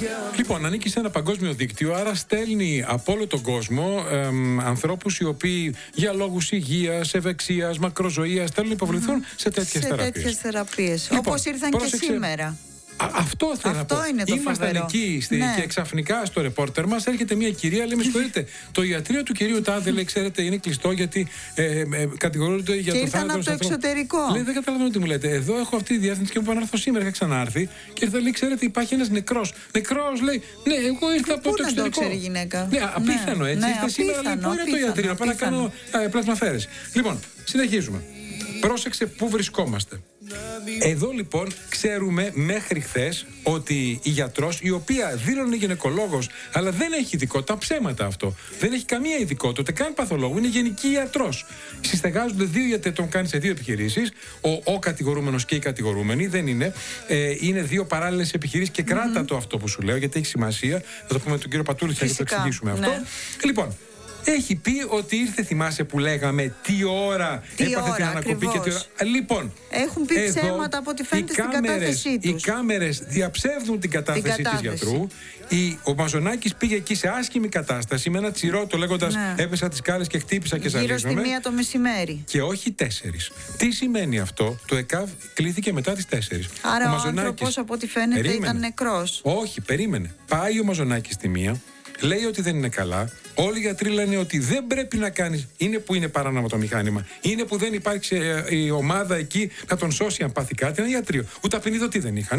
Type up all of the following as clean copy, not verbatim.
Λοιπόν, ανήκει σε ένα παγκόσμιο δίκτυο, άρα στέλνει από όλο τον κόσμο ανθρώπους οι οποίοι για λόγους υγείας, ευεξίας, μακροζωίας θέλουν να υποβληθούν σε τέτοιες θεραπείες. Λοιπόν, όπως ήρθαν και σήμερα. Αυτό θέλω να πω. Ήμασταν εκεί και ξαφνικά στο ρεπόρτερ μας έρχεται μια κυρία, λέει: με συγχωρείτε, το ιατρείο του κυρίου Τάδε, λέει, ξέρετε, είναι κλειστό γιατί κατηγορούνται για το θάνατο. Ήρθαν από το εξωτερικό. Λέει: δεν καταλαβαίνω τι μου λέτε. Εδώ έχω αυτή τη διεύθυνση και μου είπαν να έρθω σήμερα. Είχα ξανάρθει και ήρθα, λέει: ξέρετε, υπάρχει ένας νεκρός. Νεκρός, λέει: ναι, εγώ ήρθα από το εξωτερικό. Πού να το ξέρει η γυναίκα. Ναι, απίθανο έτσι. Σήμερα λέει: πού είναι το ιατρείο, να πάω να κάνω πλασμαφαίρεση. Λοιπόν, συνεχίζουμε. Πρόσεξε πού βρισκόμαστε. Εδώ λοιπόν ξέρουμε μέχρι χθες ότι η γιατρός, η οποία δήλωνε γυναικολόγος, αλλά δεν έχει ειδικότητα, ψέματα αυτό. Δεν έχει καμία ειδικότητα, ούτε καν παθολόγου, είναι γενική ιατρός. Συστεγάζονται δύο γιατροί, τον κάνει σε δύο επιχειρήσεις, ο κατηγορούμενος και η κατηγορούμενη, δεν είναι. Είναι δύο παράλληλες επιχειρήσεις και κράτα το αυτό που σου λέω, γιατί έχει σημασία. Θα το πούμε με τον κύριο Πατούλη και θα το εξηγήσουμε αυτό. Λοιπόν. Έχει πει ότι ήρθε, θυμάσαι που λέγαμε τι ώρα έπαθε την ανακοπή και τι ώρα. Λοιπόν, έχουν πει ψέματα από ό,τι φαίνεται στην κατάθεσή τους. Οι κάμερες διαψεύδουν την κατάθεση της γιατρού. Ο Μαζονάκης πήγε εκεί σε άσχημη κατάσταση με ένα τσιρότο λέγοντας έπεσα τις σκάλες και χτύπησα και ζαλίζομαι. Γύρω στη 1 το μεσημέρι. Και όχι 4. Τι σημαίνει αυτό? Το ΕΚΑΒ κλήθηκε μετά τις 4. Άρα ο άνθρωπος από ό,τι φαίνεται ήταν νεκρός. Όχι, περίμενε. Πάει ο Μαζονάκης στη 1. Λέει ότι δεν είναι καλά. Όλοι οι γιατροί λένε ότι δεν πρέπει να κάνεις. Είναι που είναι παράνομο το μηχάνημα. Είναι που δεν υπάρχει η ομάδα εκεί να τον σώσει αν πάθει κάτι. Ένα ιατρείο. Ούτε απεινιδωτή δεν είχαν.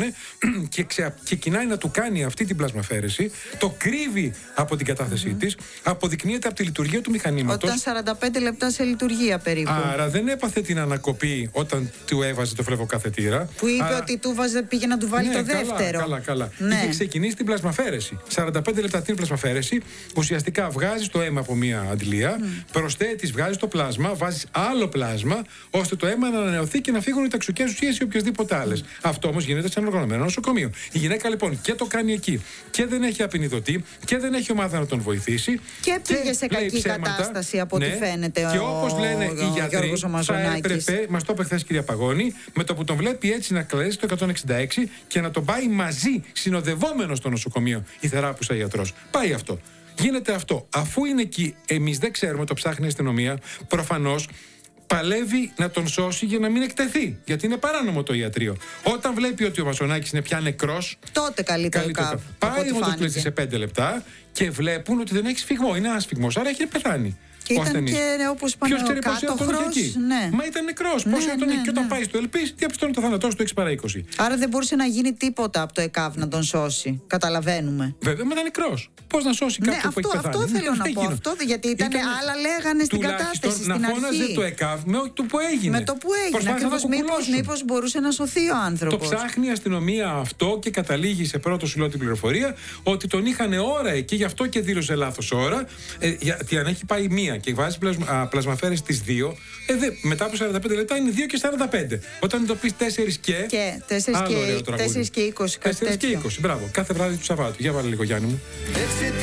Και κοινάει να του κάνει αυτή την πλασμαφαίρεση. Το κρύβει από την κατάθεσή της. Αποδεικνύεται από τη λειτουργία του μηχανήματος. Όταν 45 λεπτά σε λειτουργία περίπου. Άρα δεν έπαθε την ανακοπή όταν του έβαζε το φλεβοκαθετήρα. Που είπε ότι του βάζε, πήγε να του βάλει το δεύτερο. Καλά. Είχε ξεκινήσει την πλασμαφαίρεση. 45 λεπτά την πλασμαφαίρεση. Ουσιαστικά βγάζεις το αίμα από μία αντλία, προσθέτεις, βγάζεις το πλάσμα, βάζεις άλλο πλάσμα, ώστε το αίμα να ανανεωθεί και να φύγουν οι τοξικές ουσίες ή οποιασδήποτε άλλες. Αυτό όμως γίνεται σε ένα οργανωμένο νοσοκομείο. Η γυναίκα λοιπόν και το κάνει εκεί και δεν έχει απεινιδωτή και δεν έχει ομάδα να τον βοηθήσει. Και πήγε σε κακή κατάσταση από ό,τι φαίνεται. Και όπως λένε οι γιατροί, θα έπρεπε, μας το είπε χθες κυρία Παγώνη, με το που τον βλέπει έτσι να κλαίσει το 166 και να τον πάει μαζί, συνοδευόμενο στο νοσοκομείο, η θεράπουσα γιατρός. Πάει αυτό. Γίνεται αυτό. Αφού είναι εκεί, εμείς δεν ξέρουμε, το ψάχνει η αστυνομία, προφανώς παλεύει να τον σώσει για να μην εκτεθεί. Γιατί είναι παράνομο το ιατρείο. Όταν βλέπει ότι ο Μαζονάκης είναι πια νεκρός, τότε καλύτερα. Πάει να το κλείσει σε 5 λεπτά και βλέπουν ότι δεν έχει σφιγμό. Είναι άσφιγμος, άρα έχει πεθάνει. Και ήταν και όπως είπαμε ο κάτωχρος. Ναι. Μα ήταν νεκρός. Πώς ήταν εκεί. Και όταν πάει στο ΕΛΠΙΣ, διαπιστώνει το θάνατό του 6 παρά 20. Άρα δεν μπορούσε να γίνει τίποτα από το ΕΚΑΒ να τον σώσει. Καταλαβαίνουμε. Βέβαια, ήταν νεκρός. Πώς να σώσει κάποιον που έχει πεθάνει? Αυτό θέλω να πω. Αυτό, γιατί ήταν άλλα λέγανε στην κατάσταση. Στην να φώναζε το ΕΚΑΒ με το που έγινε. Με το που έγινε. Ακριβώς. Μήπως μπορούσε να σωθεί ο άνθρωπος. Το ψάχνει η αστυνομία αυτό και καταλήγει σε πρώτο συλλό την πληροφορία ότι τον είχαν ώρα εκεί, γι' αυτό και δήλωσε λάθος ώρα. Γιατί αν έχει πάει μία και βάζει πλασμαφέρες στις 2, μετά από 45 λεπτά είναι 2 και 45. Όταν το πεις 4 και. 4 και 20. 4 και 20, μπράβο. Κάθε βράδυ του Σαββάτου. Για βάλε λίγο, Γιάννη μου.